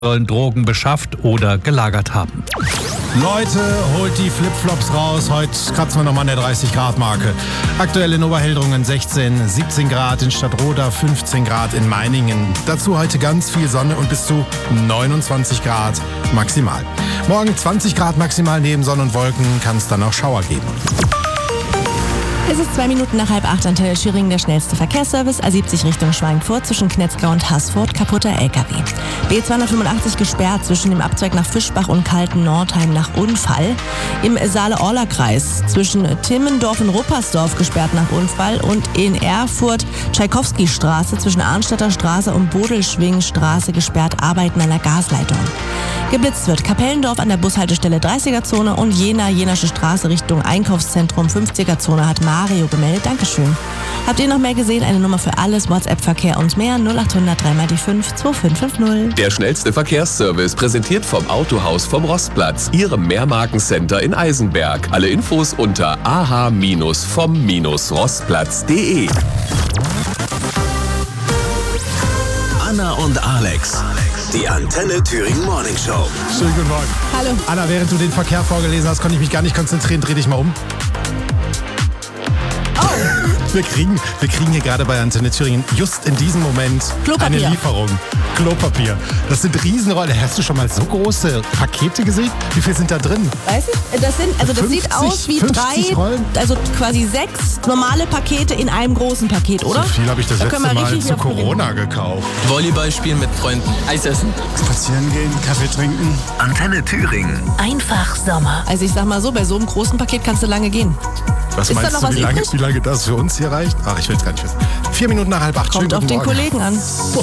sollen Drogen beschafft oder gelagert haben. Leute, holt die Flipflops raus. Heute kratzen wir nochmal an der 30-Grad-Marke. Aktuell in Oberheldrungen 16, 17 Grad in Stadtroda, 15 Grad in Meiningen. Dazu heute ganz viel Sonne und bis zu 29 Grad maximal. Morgen 20 Grad maximal neben Sonne und Wolken, kann es dann auch Schauer geben. Es ist 2 Minuten nach 7:30, Antenne Thüringen, der schnellste Verkehrsservice. A70 Richtung Schweinfurt zwischen Knetzgau und Haßfurt, kaputter LKW. B285 gesperrt zwischen dem Abzweig nach Fischbach und Kalten-Nordheim nach Unfall. Im Saale-Orla-Kreis zwischen Timmendorf und Ruppersdorf gesperrt nach Unfall. Und in Erfurt Tschaikowski-Straße zwischen Arnstädter Straße und Bodelschwingstraße gesperrt, Arbeiten an der Gasleitung. Geblitzt wird Kapellendorf an der Bushaltestelle 30er-Zone und Jena-Jenasche Straße Richtung Einkaufszentrum 50er-Zone hat Mario gemeldet. Dankeschön. Habt ihr noch mehr gesehen? Eine Nummer für alles, WhatsApp-Verkehr und mehr 0800 3 mal die 5 2550. Der schnellste Verkehrsservice präsentiert vom Autohaus vom Rostplatz, Ihrem Mehrmarkencenter in Eisenberg. Alle Infos unter ah-vom-rostplatz.de. Anna und Alex. Die Antenne Thüringen Morning Show. Schönen guten Morgen. Hallo. Anna, während du den Verkehr vorgelesen hast, konnte ich mich gar nicht konzentrieren. Dreh dich mal um. Wir kriegen hier gerade bei Antenne Thüringen just in diesem Moment Klopapier. eine Lieferung. Klopapier. Das sind Riesenrollen. Hast du schon mal so große Pakete gesehen? Wie viel sind da drin? Weiß ich? Das sieht aus wie 50 Rollen? also quasi 6 normale Pakete in einem großen Paket, oder? So viel habe ich das Da letzte können wir Mal richtig zu auf Gewinn Corona gekauft. Volleyball spielen mit Freunden, Eis essen. Spazieren gehen, Kaffee trinken. Antenne Thüringen. Einfach Sommer. Also ich sag mal so, bei so einem großen Paket kannst du lange gehen. Was Ist da meinst noch du, was wie übrig? lange das für uns hier reicht? Ach, ich will es gar nicht wissen. 4 Minuten nach 7:30. Kommt auf den Kollegen an.